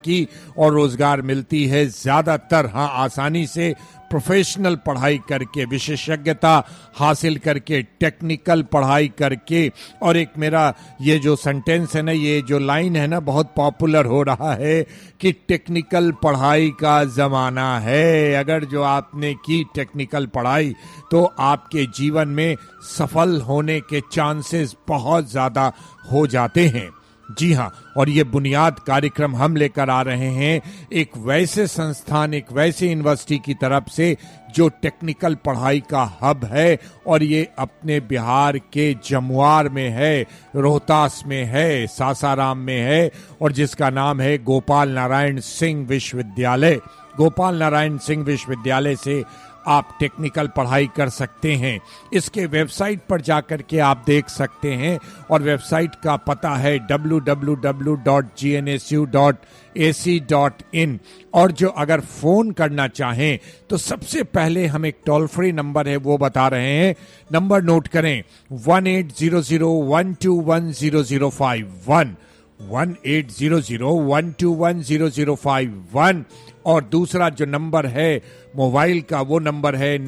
की और रोजगार मिलती है ज्यादातर आसानी से प्रोफेशनल पढ़ाई करके, विशेषज्ञता हासिल करके, टेक्निकल पढ़ाई करके। और एक मेरा ये जो सेंटेंस है ना, ये जो लाइन है ना, बहुत पॉपुलर हो रहा है कि टेक्निकल पढ़ाई का जमाना है। अगर जो आपने की टेक्निकल पढ़ाई तो आपके जीवन में सफल होने के चांसेस बहुत ज्यादा हो जाते हैं। जी हाँ, और ये बुनियाद कार्यक्रम हम लेकर आ रहे हैं एक वैसे संस्थान, एक वैसे यूनिवर्सिटी की तरफ से जो टेक्निकल पढ़ाई का हब है, और ये अपने बिहार के जमुआर में है, रोहतास में है, सासाराम में है, और जिसका नाम है गोपाल नारायण सिंह विश्वविद्यालय। गोपाल नारायण सिंह विश्वविद्यालय से आप टेक्निकल पढ़ाई कर सकते हैं। इसके वेबसाइट पर जाकर के आप देख सकते हैं, और वेबसाइट का पता है www.gnsu.ac.in। और जो अगर फोन करना चाहें तो सबसे पहले हम एक टोल फ्री नंबर है वो बता रहे हैं, नंबर नोट करें 1800121005 1800121051। और दूसरा जो नंबर है मोबाइल का, वो नंबर है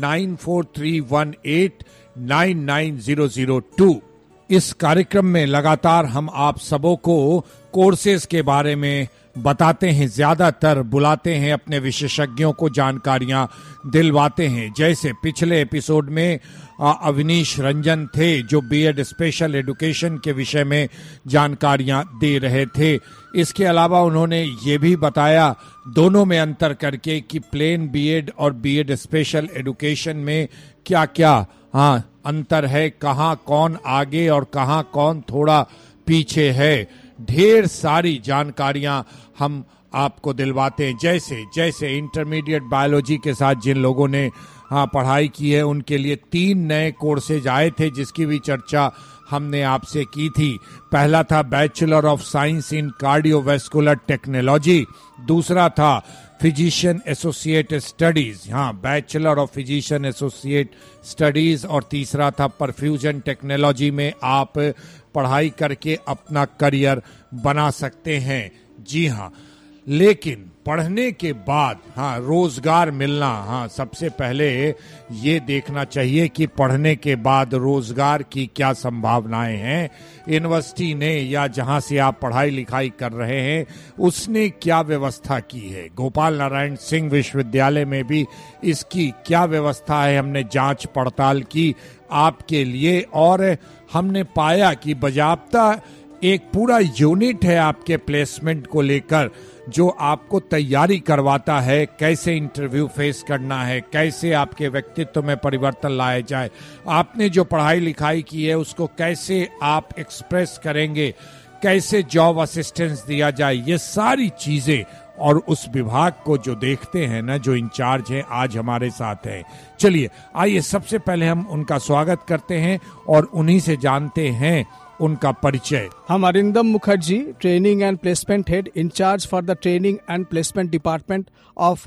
9431899002। इस कार्यक्रम में लगातार हम आप सबों को कोर्सेज के बारे में बताते हैं, ज्यादातर बुलाते हैं अपने विशेषज्ञों को, जानकारियां दिलवाते हैं। जैसे पिछले एपिसोड में अवनीश रंजन थे जो बीएड स्पेशल एजुकेशन के विषय में जानकारियां दे रहे थे। इसके अलावा उन्होंने ये भी बताया दोनों में अंतर करके कि प्लेन बीएड और बीएड स्पेशल एजुकेशन में क्या क्या अंतर है, कहाँ कौन आगे और कहाँ कौन थोड़ा पीछे है। ढेर सारी जानकारियां हम आपको दिलवाते हैं। जैसे इंटरमीडिएट बायोलॉजी के साथ जिन लोगों ने पढ़ाई की है उनके लिए 3 नए कोर्सेज आए थे जिसकी भी चर्चा हमने आपसे की थी। पहला था bachelor of science in cardiovascular technology, दूसरा था physician associate studies, bachelor of physician associate studies, और तीसरा था परफ्यूजन टेक्नोलॉजी में आप पढ़ाई करके अपना करियर बना सकते हैं। जी हाँ, लेकिन पढ़ने के बाद रोजगार मिलना, सबसे पहले ये देखना चाहिए कि पढ़ने के बाद रोजगार की क्या संभावनाएं हैं। यूनिवर्सिटी ने या जहां से आप पढ़ाई लिखाई कर रहे हैं उसने क्या व्यवस्था की है। गोपाल नारायण सिंह विश्वविद्यालय में भी इसकी क्या व्यवस्था है, हमने जांच पड़ताल की आपके लिए, और हमने पाया कि बाजाब्ता एक पूरा यूनिट है आपके प्लेसमेंट को लेकर जो आपको तैयारी करवाता है, कैसे इंटरव्यू फेस करना है, कैसे आपके व्यक्तित्व में परिवर्तन लाया जाए, आपने जो पढ़ाई लिखाई की है उसको कैसे आप एक्सप्रेस करेंगे, कैसे जॉब असिस्टेंस दिया जाए, ये सारी चीजें। और उस विभाग को जो देखते हैं ना, जो इंचार्ज हैं, आज हमारे साथ हैं। चलिए आइए सबसे पहले हम उनका स्वागत करते हैं और उन्हीं से जानते हैं उनका परिचय। हम Arindam Mukherjee, training and placement head, in charge for the training and placement department of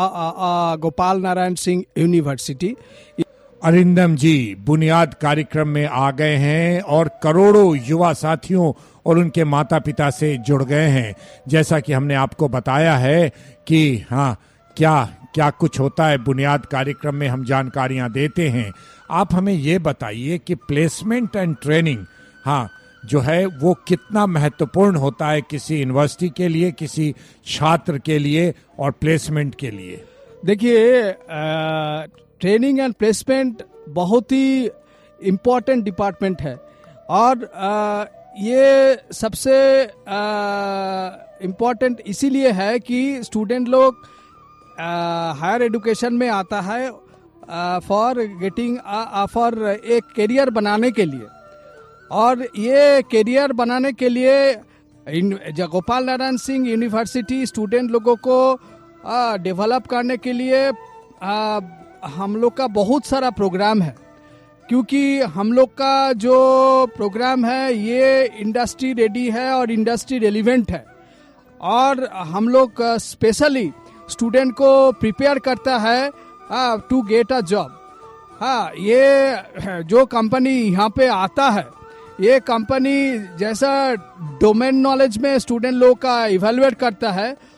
Gopal Narayan Singh university. Arindam जी बुनियाद कार्यक्रम में आ गए हैं और करोड़ों युवा साथियों और उनके माता पिता से जुड़ गए हैं। जैसा कि हमने आपको बताया है कि क्या कुछ होता है बुनियाद कार्यक्रम में, हम जानकारियां देते हैं। आप हमें ये बताइए कि प्लेसमेंट एंड ट्रेनिंग जो है वो कितना महत्वपूर्ण होता है किसी यूनिवर्सिटी के लिए, किसी छात्र के लिए और प्लेसमेंट के लिए। देखिए, ट्रेनिंग एंड प्लेसमेंट बहुत ही इम्पोर्टेंट डिपार्टमेंट है, और ये सबसे इम्पोर्टेंट इसीलिए है कि स्टूडेंट लोग हायर एजुकेशन में आता है फॉर एक करियर बनाने के लिए, और ये करियर बनाने के लिए गोपाल नारायण सिंह यूनिवर्सिटी स्टूडेंट लोगों को डेवलप करने के लिए हम लोग का बहुत सारा प्रोग्राम है। क्योंकि हम लोग का जो प्रोग्राम है ये इंडस्ट्री रेडी है और इंडस्ट्री रेलिवेंट है, और हम लोग स्पेशली स्टूडेंट को प्रिपेयर करता है टू गेट अ जॉब। ये जो कंपनी यहाँ पे आता है, ये कंपनी जैसा डोमेन नॉलेज में स्टूडेंट लोग का इवेलुएट करता है